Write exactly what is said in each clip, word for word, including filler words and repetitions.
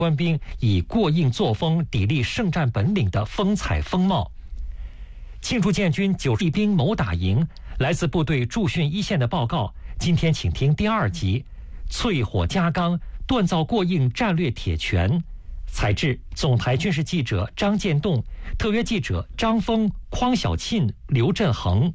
官兵以过硬作风砥砺胜战本领的风采风貌。庆祝建军九十一兵谋打营，来自部队驻训一线的报告。今天请听第二集：淬火加钢，锻造过硬战略铁拳。采制总台军事记者张建栋，特约记者张峰、匡小庆、刘振恒。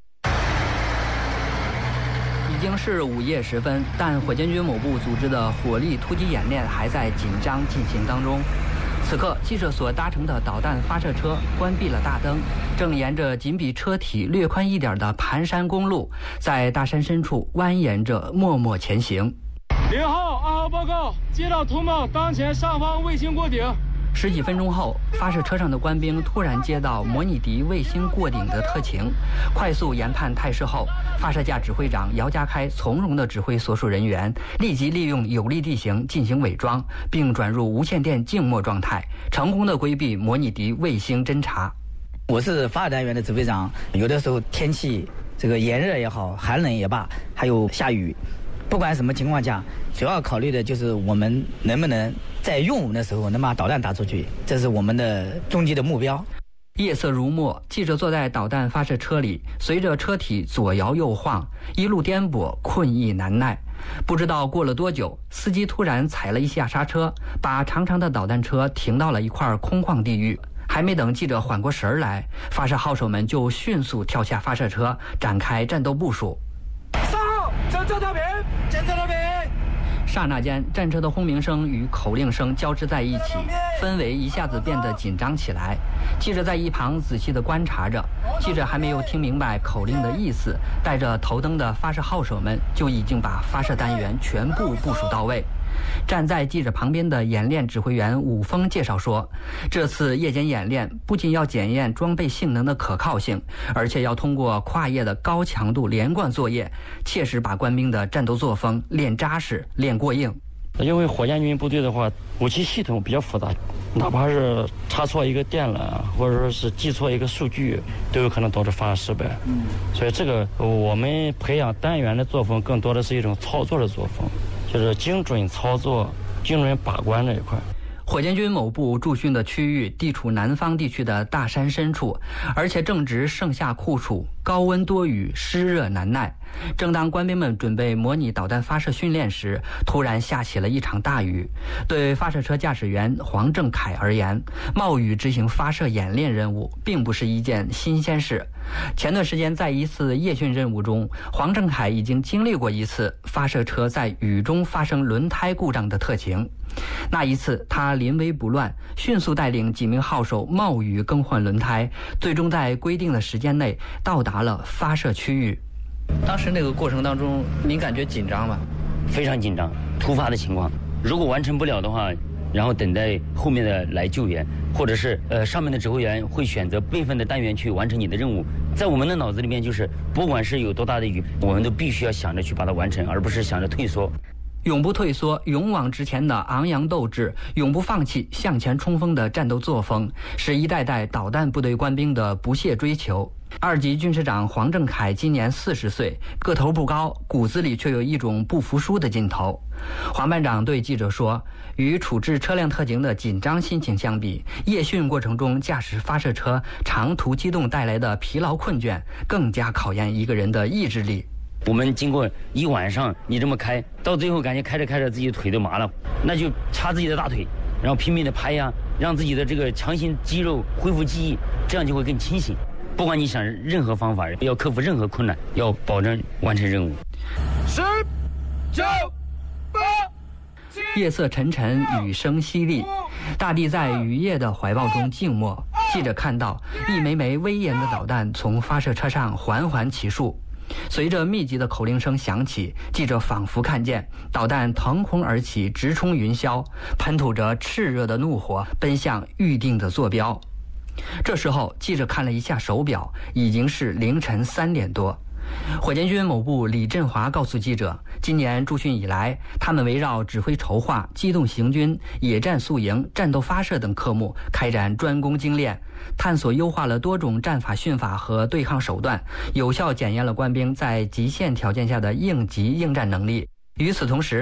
已经是午夜时分，但火箭军某部组织的火力突击演练还在紧张进行当中。此刻，记者所搭乘的导弹发射车关闭了大灯，正沿着仅比车体略宽一点的盘山公路，在大山深处蜿蜒着默默前行。 零号，二号报告，接到通报，当前上方卫星过顶。 十几分钟后，发射车上的官兵突然接到模拟敌卫星过顶的特情，快速研判态势后，发射架指挥长姚家开从容地指挥所属人员立即利用有利地形进行伪装，并转入无线电静默状态，成功地规避模拟敌卫星侦察。 我是发射单元的指挥长，有的时候天气这个炎热也好，寒冷也罢，还有下雨，不管什么情况下，主要考虑的就是我们能不能在用武的时候能把导弹打出去，这是我们的终极的目标。 夜色如墨，记者坐在导弹发射车里，随着车体左摇右晃，一路颠簸，困意难耐。不知道过了多久，司机突然踩了一下刹车，把长长的导弹车停到了一块空旷地域。还没等记者缓过神来，发射号手们就迅速跳下发射车，展开战斗部署。 三号，侦测调频，侦测调频。 刹那间，战车的轰鸣声与口令声交织在一起，氛围一下子变得紧张起来。记者在一旁仔细地观察着，记者还没有听明白口令的意思，带着头灯的发射号手们就已经把发射单元全部部署到位。站在记者旁边的演练指挥员武峰介绍说，这次夜间演练不仅要检验装备性能的可靠性，而且要通过跨夜的高强度连贯作业，切实把官兵的战斗作风练扎实、练过硬。 因为火箭军部队的话，武器系统比较复杂，哪怕是插错一个电缆，或者说是记错一个数据，都有可能导致发射失败。嗯，所以这个我们培养单元的作风，更多的是一种操作的作风，就是精准操作、精准把关这一块。 火箭军某部驻训的区域地处南方地区的大山深处，而且正值盛夏酷暑，高温多雨，湿热难耐。正当官兵们准备模拟导弹发射训练时，突然下起了一场大雨。对发射车驾驶员黄正凯而言，冒雨执行发射演练任务并不是一件新鲜事。前段时间在一次夜训任务中，黄正凯已经经历过一次发射车在雨中发生轮胎故障的特情。那一次他临危不乱，迅速带领几名号手冒雨更换轮胎，最终在规定的时间内到达了发射区域。当时那个过程当中，您感觉紧张吗？ 非常紧张，突发的情况，如果完成不了的话，然后等待后面的来救援，或者是呃上面的指挥员会选择备份的单元去完成你的任务。在我们的脑子里面，就是不管是有多大的雨，我们都必须要想着去把它完成，而不是想着退缩。 永不退缩、勇往直前的昂扬斗志，永不放弃向前冲锋的战斗作风，是一代代导弹部队官兵的不懈追求。二级军师长黄正凯今年四十岁，个头不高，骨子里却有一种不服输的劲头。黄班长对记者说，与处置车辆特警的紧张心情相比，夜训过程中驾驶发射车长途机动带来的疲劳困倦，更加考验一个人的意志力。 我们经过一晚上你这么开，到最后感觉开着开着自己腿都麻了，那就掐自己的大腿，然后拼命的拍呀，让自己的这个强行肌肉恢复记忆，这样就会更清醒。不管你想任何方法，要克服任何困难，要保证完成任务。 十、九、八、七。 夜色沉沉，雨声淅沥，大地在雨夜的怀抱中静默。记者看到一枚枚威严的导弹从发射车上缓缓起束。随着密集的口令声响起，记者仿佛看见导弹腾空而起，直冲云霄，喷吐着炽热的怒火，奔向预定的坐标。这时候，记者看了一下手表，已经是凌晨三点多。火箭军某部李振华告诉记者，今年驻训以来，他们围绕指挥筹划、机动行军、野战宿营、战斗发射等科目开展专攻精练，探索优化了多种战法训法和对抗手段，有效检验了官兵在极限条件下的应急应战能力。与此同时，